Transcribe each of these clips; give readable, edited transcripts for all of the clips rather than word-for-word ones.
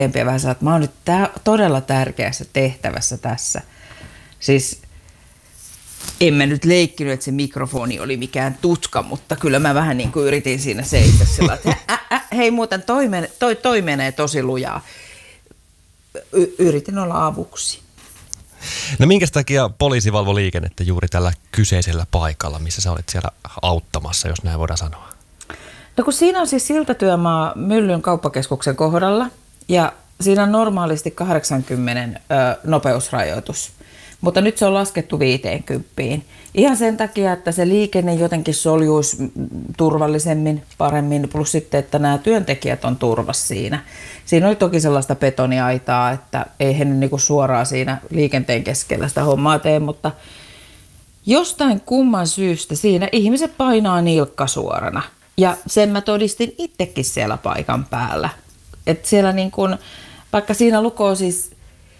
ja vähän sanoa, että mä oon nyt todella tärkeässä tehtävässä tässä. Siis en mä nyt leikkinyt, että se mikrofoni oli mikään tutka, mutta kyllä mä vähän niin kuin yritin siinä seistä sillä, että hei muuten toi menee tosi lujaa. Yritin olla avuksi. No minkä takia poliisi valvoi liikennettä juuri tällä kyseisellä paikalla, missä sä olit siellä auttamassa, jos näin voidaan sanoa? No kun siinä on siis siltatyömaa Myllyn kauppakeskuksen kohdalla ja siinä on normaalisti 80 nopeusrajoitus, mutta nyt se on laskettu 50. Ihan sen takia, että se liikenne jotenkin soljuisi turvallisemmin, paremmin, plus sitten, että nämä työntekijät on turvassa siinä. Siinä oli toki sellaista betoniaitaa, että ei he niinku suoraan siinä liikenteen keskellä sitä hommaa tee, mutta jostain kumman syystä siinä ihmiset painaa nilkka suorana. Ja sen mä todistin itsekin siellä paikan päällä. Että siellä niin kun, vaikka siinä lukoo siis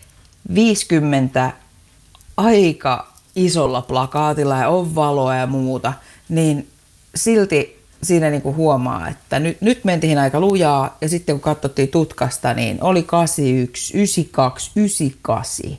50 aika isolla plakaatilla ja on valoa ja muuta, niin silti siinä niin kuin huomaa, että nyt mentiin aika lujaa ja sitten kun katsottiin tutkasta, niin oli 81, 92, 98.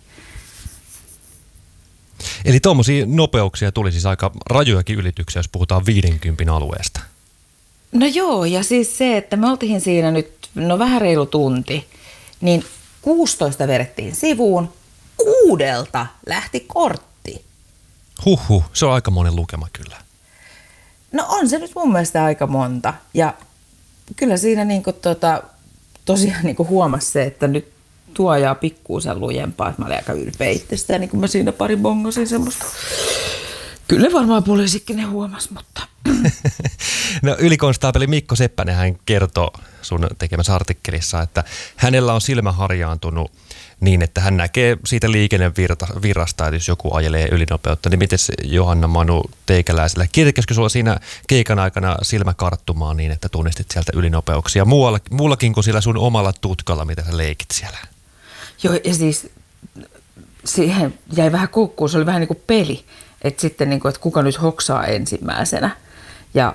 Eli tuommoisia nopeuksia tuli siis aika rajujakin ylityksiä, jos puhutaan 50 alueesta. No joo, ja siis se, että me oltiin siinä nyt vähän reilu tunti, niin 16 vedettiin sivuun, 6 lähti kortti. Huhhuh, se on aika monen lukema kyllä. No on se nyt mun mielestä aika monta. Ja kyllä siinä niinku tosiaan niinku huomasi se, että nyt tuo ajaa pikkuusen lujempaa. Että mä olin aika ylpeä itsestä ja niin kuin mä siinä pari bongasin semmoista. Kyllä varmaan poliisikin ne huomasi, mutta... No ylikonstaapeli Mikko Seppänen hän kertoo sun tekemässä artikkelissa, että hänellä on silmä harjaantunut niin, että hän näkee siitä liikennevirrasta, että jos joku ajelee ylinopeutta, niin miten Johanna Manu teikäläisellä, kirjaskö sulla siinä keikan aikana silmä karttumaan niin, että tunnistit sieltä ylinopeuksia muullakin kuin sillä sun omalla tutkalla, mitä sä leikit siellä? Joo, ja siis siihen jäi vähän koukkuun, se oli vähän niin kuin peli, että sitten niin kuin, että kuka nyt hoksaa ensimmäisenä. Ja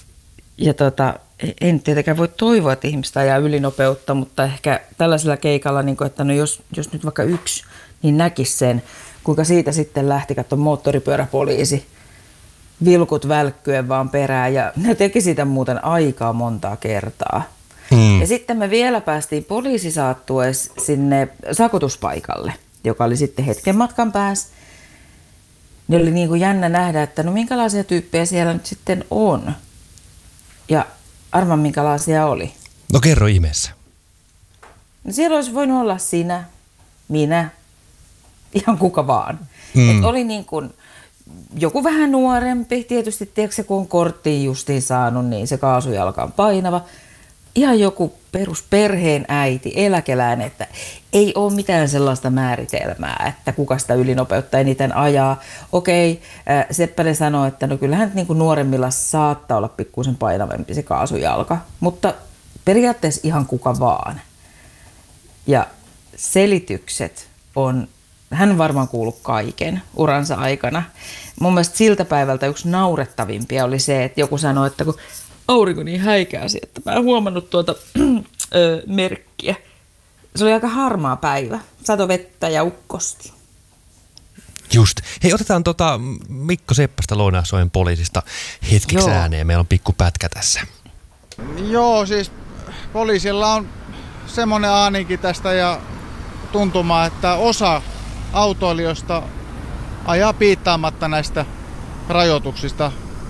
en tietenkään voi toivoa, että ihmistä ajaa ylinopeutta, mutta ehkä tällaisella keikalla, niin kuin, että no jos nyt vaikka yksi, niin näkisi sen, kuinka siitä sitten lähti katsomaan moottoripyöräpoliisi, vilkut välkkyen vaan perään, ja ne teki sitä muuten aikaa montaa kertaa. Ja sitten me vielä päästiin poliisisaattuessa sinne sakotuspaikalle, joka oli sitten hetken matkan päässä. Niin oli niin kuin jännä nähdä, että no minkälaisia tyyppejä siellä nyt sitten on. Ja arvan minkälaisia oli. No kerro ihmeessä. No siellä olisi voinut olla sinä, minä, ihan kuka vaan. Et oli niin kuin joku vähän nuorempi, tietysti tiedätkö, kun on korttiin justiin saanut, niin se kaasujalka on painava. Ihan joku perusperheen äiti, eläkeläinen, että ei ole mitään sellaista määritelmää, että kuka sitä ylinopeutta eniten ajaa. Okei, Seppänen sanoi, että no kyllähän niin kuin nuoremmilla saattaa olla pikkuisen painavampi se kaasujalka, mutta periaatteessa ihan kuka vaan. Ja selitykset on, hän on varmaan kuullut kaiken uransa aikana. Mun mielestä siltä päivältä yksi naurettavimpia oli se, että joku sanoi, että kun aurinko niin häikäisi, että mä en huomannut tuota merkkiä. Se oli aika harmaa päivä. Sato vettä ja ukkosti. Just. Hei, otetaan Mikko Seppästä Lounais-Suomen poliisista hetkeksi ääneen. Meillä on pikku pätkä tässä. Joo, siis poliisilla on semmoinen aaninkin tästä ja tuntuma, että osa autoilijoista ajaa piittaamatta näistä rajoituksista.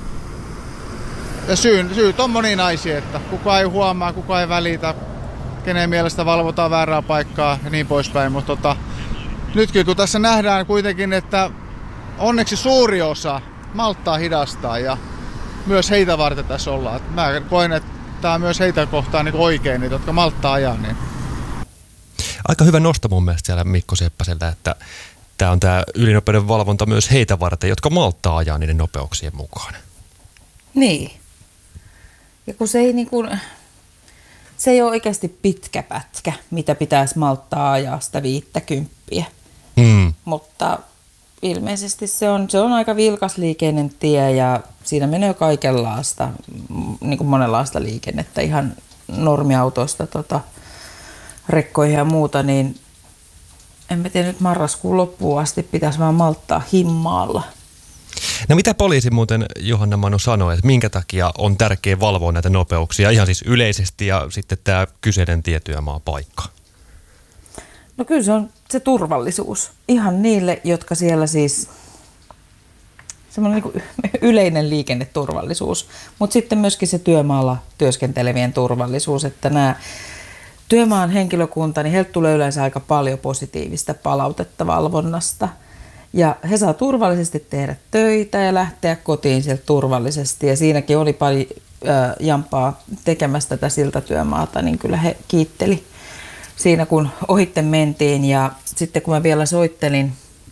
Ja syyt on moninaisia, että kuka ei huomaa, kuka ei välitä, kenen mielestä valvotaan väärää paikkaa ja niin poispäin. Mutta nytkin kun tässä nähdään kuitenkin, että onneksi suuri osa malttaa hidastaa ja myös heitä varten tässä ollaan. Mä koen, että tämä on myös heitä kohtaan niin oikein, niitä, jotka malttaa ajaa. Niin. Aika hyvä nosto mun mielestä siellä Mikko Seppäseltä, että tämä on tämä ylinopeuden valvonta myös heitä varten, jotka malttaa ajaa niiden nopeuksien mukaan. Niin. Ja kun se se ei ole oikeasti pitkä pätkä, mitä pitäisi malttaa ajaa sitä 50. Mutta ilmeisesti se on aika vilkasliikeinen tie ja siinä menee kaikenlaista, niin kuin monenlaista liikennettä, ihan normiautoista rekkoihin ja muuta, niin en mä tiedä, nyt marraskuun loppuun asti pitäisi vaan malttaa himmaalla. No mitä poliisi muuten, Johanna Manu, sanoi, että minkä takia on tärkeää valvoa näitä nopeuksia ihan siis yleisesti ja sitten tämä kyseinen tietyömaapaikka? No kyllä se on se turvallisuus. Ihan niille, jotka siellä siis, semmoinen niin yleinen liikenneturvallisuus, mutta sitten myöskin se työmaalla työskentelevien turvallisuus, että nämä työmaan henkilökunta, niin heiltä tulee yleensä aika paljon positiivista palautetta valvonnasta. Ja he saa turvallisesti tehdä töitä ja lähteä kotiin sieltä turvallisesti. Ja siinäkin oli pari jampaa tekemässä tätä siltatyömaata, niin kyllä he kiitteli siinä, kun ohitte mentiin. Ja sitten kun mä vielä soittelin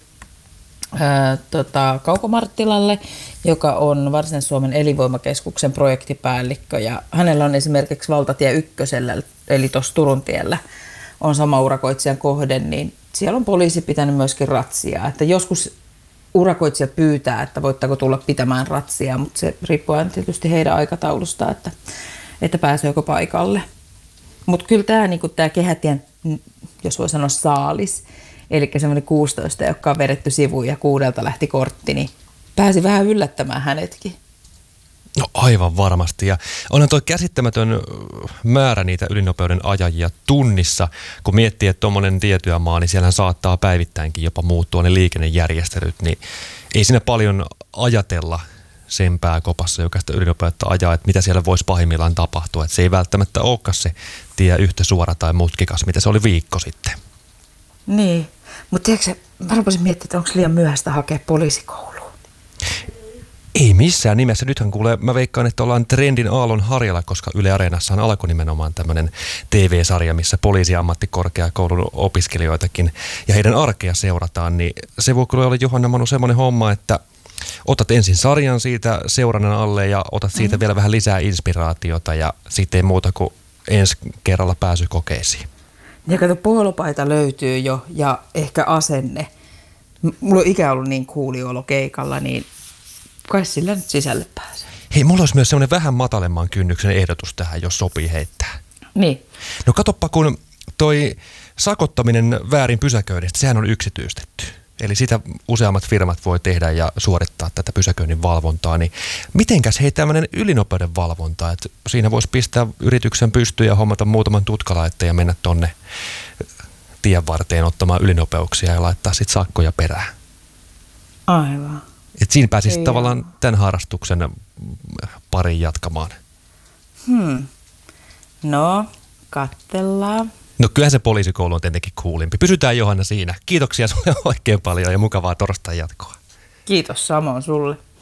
Kauko-Marttilalle, joka on Varsinais-Suomen elinvoimakeskuksen projektipäällikkö. Ja hänellä on esimerkiksi valtatie 1, eli tuossa Turun tiellä, on sama urakoitsijan kohde, niin siellä on poliisi pitänyt myöskin ratsiaa. Että joskus urakoitsija pyytää, että voitteko tulla pitämään ratsiaa, mutta se riippuu aina tietysti heidän aikataulusta, että pääseekö paikalle. Mutta kyllä tämä niin kehätien, jos voi sanoa saalis, eli semmoinen 16, joka on vedetty sivuun ja 6 lähti kortti, niin pääsi vähän yllättämään hänetkin. No aivan varmasti, ja onhan tuo käsittämätön määrä niitä ylinopeuden ajajia tunnissa, kun miettii, että tuommoinen tietyömaa, niin siellä saattaa päivittäinkin jopa muuttua ne liikennejärjestelyt, niin ei siinä paljon ajatella sen pääkopassa, joka sitä ylinopeutta ajaa, että mitä siellä voisi pahimmillaan tapahtua, että se ei välttämättä olekaan se tie yhtä suora tai mutkikas, mitä se oli viikko sitten. Niin, mutta tiedätkö, mä rupesin miettimään, että onko liian myöhäistä hakea poliisikouluun? Ei missään nimessä. Nythän kuulee, mä veikkaan, että ollaan trendin aallon harjalla, koska Yle Areenassahan alkoi nimenomaan tämmöinen TV-sarja, missä poliisiammattikorkeakoulun opiskelijoitakin ja heidän arkea seurataan. Niin se voi kyllä olla, Johanna Manu, semmoinen homma, että otat ensin sarjan siitä seurannan alle ja otat siitä vielä vähän lisää inspiraatiota ja sitten ei muuta kuin ensi kerralla pääsy kokeisiin. Ja kato, puolopaita löytyy jo ja ehkä asenne. Mulla on ikä ollut niin kuuliolo keikalla, niin kai sillä nyt sisälle pääsee. Hei, mulla olisi myös semmoinen vähän matalemman kynnyksen ehdotus tähän, jos sopii heittää. Niin. No katoppa, kun toi sakottaminen väärin pysäköinnistä, sehän on yksityistetty. Eli sitä useammat firmat voi tehdä ja suorittaa tätä pysäköinnin valvontaa. Niin mitenkäs hei tämmöinen ylinopeuden valvonta, että siinä voisi pistää yrityksen pystyyn ja hommata muutaman tutkalaitteen ja mennä tonne tien varteen ottamaan ylinopeuksia ja laittaa sitten sakkoja perään. Aivan. Et siinä pääsisi tavallaan tämän harrastuksen pariin jatkamaan. No, katsellaan. No kyllähän se poliisikoulu on tietenkin coolimpi. Pysytään, Johanna, siinä. Kiitoksia sulle oikein paljon ja mukavaa torstain jatkoa. Kiitos samoin sulle.